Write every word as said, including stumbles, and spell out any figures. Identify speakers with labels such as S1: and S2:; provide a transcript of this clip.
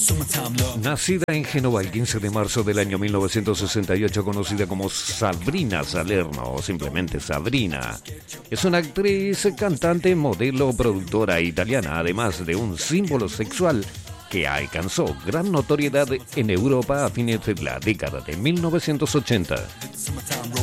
S1: Nacida en Génova el quince de marzo del año mil novecientos sesenta y ocho, conocida como Sabrina Salerno o simplemente Sabrina, es una actriz, cantante, modelo, productora italiana, además de un símbolo sexual que alcanzó gran notoriedad en Europa a fines de la década de mil novecientos ochenta.